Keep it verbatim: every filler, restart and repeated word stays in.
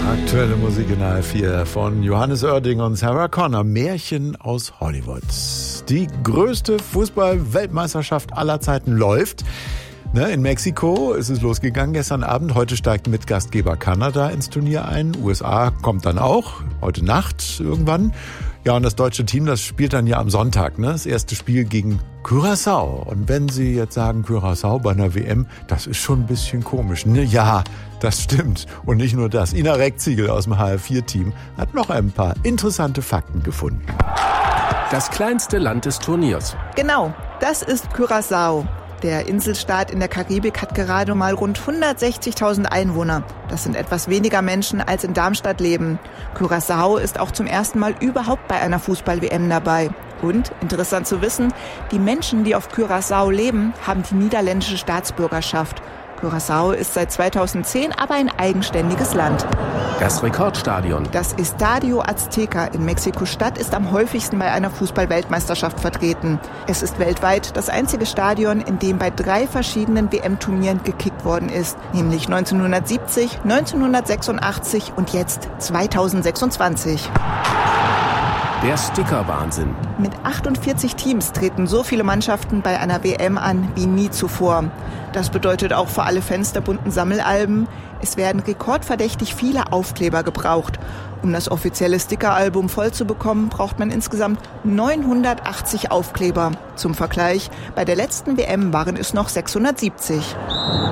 Aktuelle Musik in H R vier von Johannes Oerding und Sarah Connor. Märchen aus Hollywood. Die größte Fußball-Weltmeisterschaft aller Zeiten läuft. In Mexiko ist es losgegangen gestern Abend. Heute steigt mit Gastgeber Kanada ins Turnier ein. U S A kommt dann auch. Heute Nacht irgendwann. Ja, und das deutsche Team, das spielt dann ja am Sonntag, ne? Das erste Spiel gegen Curaçao. Und wenn Sie jetzt sagen, Curaçao bei einer W M, das ist schon ein bisschen komisch. Ne? Ja, das stimmt. Und nicht nur das. Ina Reckziegel aus dem H R vier Team hat noch ein paar interessante Fakten gefunden. Das kleinste Land des Turniers. Genau, das ist Curaçao. Der Inselstaat in der Karibik hat gerade mal rund hundertsechzigtausend Einwohner. Das sind etwas weniger Menschen, als in Darmstadt leben. Curaçao ist auch zum ersten Mal überhaupt bei einer Fußball-W M dabei. Und, interessant zu wissen, die Menschen, die auf Curaçao leben, haben die niederländische Staatsbürgerschaft. Curaçao ist seit zweitausendzehn aber ein eigenständiges Land. Das Rekordstadion. Das Estadio Azteca in Mexiko-Stadt ist am häufigsten bei einer Fußball-Weltmeisterschaft vertreten. Es ist weltweit das einzige Stadion, in dem bei drei verschiedenen W M-Turnieren gekickt worden ist, nämlich neunzehnhundertsiebzig, neunzehnhundertsechsundachtzig und jetzt zweitausendsechsundzwanzig. Der Sticker-Wahnsinn. Mit achtundvierzig Teams treten so viele Mannschaften bei einer W M an wie nie zuvor. Das bedeutet auch für alle Fans der bunten Sammelalben, es werden rekordverdächtig viele Aufkleber gebraucht. Um das offizielle Stickeralbum voll zu bekommen, braucht man insgesamt neunhundertachtzig Aufkleber. Zum Vergleich, bei der letzten W M waren es noch sechshundertsiebzig.